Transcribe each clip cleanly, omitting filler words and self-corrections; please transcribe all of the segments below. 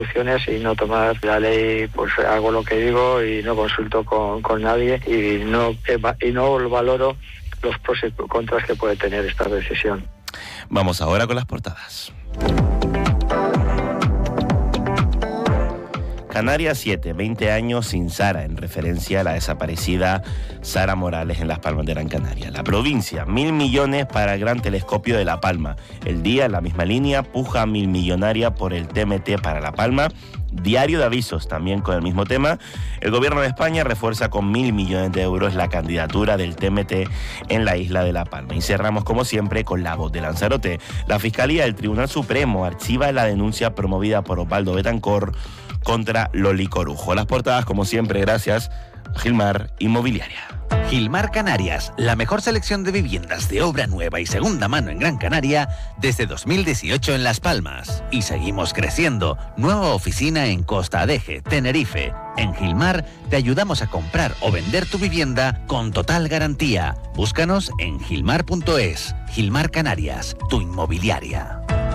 soluciones y no tomar la ley, pues hago lo que digo y no consulto con nadie y no valoro los pros y contras que puede tener esta decisión. Vamos ahora con las portadas. Canarias 7, 20 años sin Sara, en referencia a la desaparecida Sara Morales en Las Palmas de Gran Canaria. La provincia, 1.000 millones para el Gran Telescopio de La Palma. El Día, en la misma línea, puja 1.000 millonaria por el TMT para La Palma. Diario de Avisos, también con el mismo tema. El gobierno de España refuerza con 1.000 millones de euros la candidatura del TMT en la isla de La Palma. Y cerramos, como siempre, con La Voz de Lanzarote. La Fiscalía del Tribunal Supremo archiva la denuncia promovida por Osvaldo Betancor contra Loli Corujo. Las portadas, como siempre, gracias a Gilmar Inmobiliaria. Gilmar Canarias, la mejor selección de viviendas de obra nueva y segunda mano en Gran Canaria desde 2018 en Las Palmas. Y seguimos creciendo. Nueva oficina en Costa Adeje, Tenerife. En Gilmar te ayudamos a comprar o vender tu vivienda con total garantía. Búscanos en gilmar.es. Gilmar Canarias, tu inmobiliaria.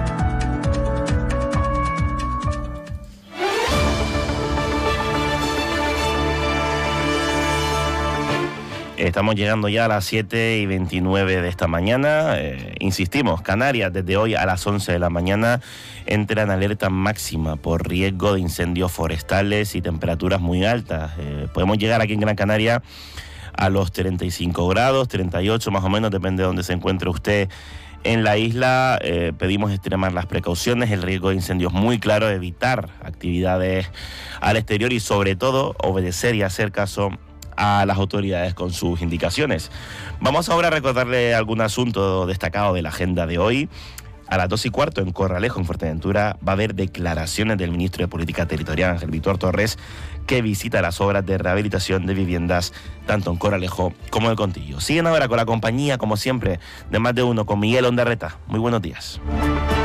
Estamos llegando ya a las 7:29 de esta mañana. Insistimos, Canarias desde hoy a las 11 de la mañana entra en alerta máxima por riesgo de incendios forestales y temperaturas muy altas. Podemos llegar aquí en Gran Canaria a los 35 grados, 38 más o menos, depende de dónde se encuentre usted en la isla. Pedimos extremar las precauciones, el riesgo de incendios muy claro, evitar actividades al exterior y sobre todo obedecer y hacer caso a las autoridades con sus indicaciones. Vamos ahora a recordarle algún asunto destacado de la agenda de hoy. A las 2:15 en Corralejo, en Fuerteventura, va a haber declaraciones del ministro de Política Territorial, Ángel Víctor Torres, que visita las obras de rehabilitación de viviendas tanto en Corralejo como en el Contillo. Siguen ahora con la compañía, como siempre, de Más de Uno, con Miguel Ondarreta. Muy buenos días.